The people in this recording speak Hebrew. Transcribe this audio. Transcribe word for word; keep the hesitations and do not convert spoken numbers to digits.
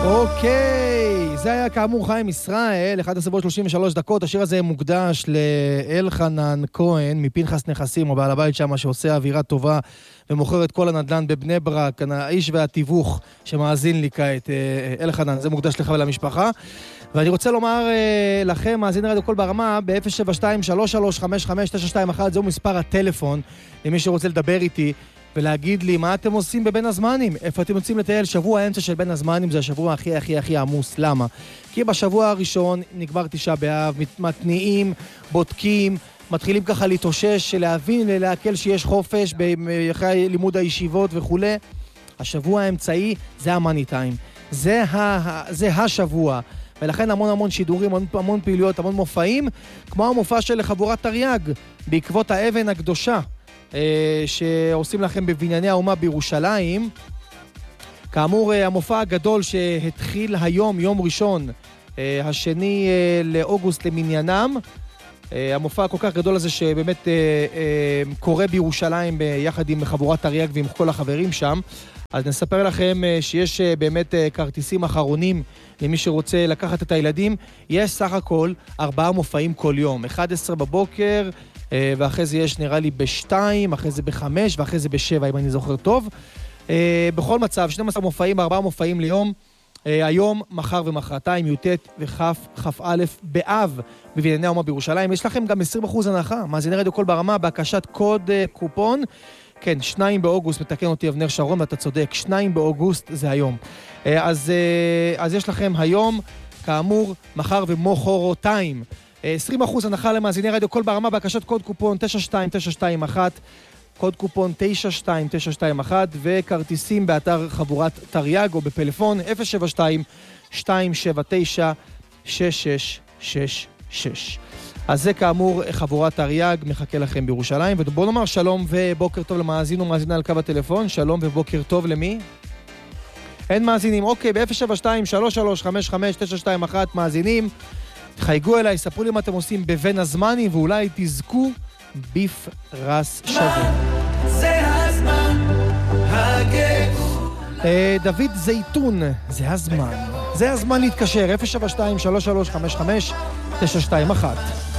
אוקיי, זה היה כאמור חיים ישראל, אחת עשרה שלושים ושלוש דקות, השיר הזה מוקדש לאלחנן כהן, מפנחס נכסים, או בעל הבית שם שעושה אווירה טובה, ומוכר את כל הנדל"ן בבני ברק, האיש והתיווך שמאזין לי כעת, אלחנן, זה מוקדש לך ולמשפחה. ואני רוצה לומר לכם, מאזין רדיו קול ברמה, ב-אפס שבע שתיים שלוש שלוש חמש חמש תשע שתיים אחת, זהו מספר הטלפון, למי שרוצה לדבר איתי, ולהגיד לי מה אתם עושים בבין הזמנים, איפה אתם יוצאים לטייל. שבוע האמצע של בין הזמנים זה השבוע הכי הכי הכי עמוס. למה? כי בשבוע הראשון נגמר תשעה באב, מתניעים, בודקים, מתחילים ככה להתאושש, להבין, להקל שיש חופש אחרי לימוד הישיבות וכו'. השבוע האמצעי זה המאני טיים, זה, ה, זה השבוע, ולכן המון המון שידורים, המון, המון פעילויות, המון מופעים, כמו המופע של חבורת תרי"ג בעקבות האבן הקדושה שעושים לכם בבנייני האומה בירושלים. כאמור, המופע הגדול שהתחיל היום, יום ראשון, השני לאוגוסט למניינם, המופע כל כך גדול הזה שבאמת קורה בירושלים ביחד עם חבורת תרי"ג ועם כל החברים שם. אז נספר לכם שיש באמת כרטיסים אחרונים למי שרוצה לקחת את הילדים. יש סך הכל ארבעה מופעים כל יום, אחת עשרה בבוקר, ואחרי זה יש נראה לי בשתיים, אחרי זה בחמש, ואחרי זה בשבע, אם אני זוכר טוב. בכל מצב, שנים עשר מופעים, ארבעה מופעים ליום, היום, מחר ומחרתיים, י"ט וכ"א באב, בבנייני האומה בירושלים. יש לכם גם עשרים אחוז הנחה, מאזיני רדיו קול ברמה, בהקשת קוד קופון. כן, שניים באוגוסט, מתקן אותי אבנר שרון, ואתה צודק, שניים באוגוסט זה היום. אז, אז יש לכם היום, כאמור, מחר ומחרתיים, עשרים אחוז הנחה למאזיני רדיו קול ברמה, בהקשת קוד קופון תשע שתיים תשע שתיים אחת, קוד קופון תשע שתיים תשע שתיים אחת, וכרטיסים באתר חבורת תרי"ג או בפלאפון אפס שבע שתיים שתיים שבע תשע שש שש שש שש. אז זה כאמור חבורת תרי"ג, מחכה לכם בירושלים. ובואו נאמר שלום ובוקר טוב למאזין ומאזינה על קו הטלפון. שלום ובוקר טוב למי? אין מאזינים. אוקיי, ב-אפס שבע שתיים שלוש שלוש חמש חמש תשע שתיים אחת מאזינים. תחייגו אליי, ספרו לי מה אתם עושים בבין הזמני, ואולי תזכו בפרס שווה. זה הזמן הגאולה. דוד זייתון, זה הזמן. זה הזמן להתקשר, אפס שבע שתיים שלוש שלוש חמש חמש תשע שתיים אחת.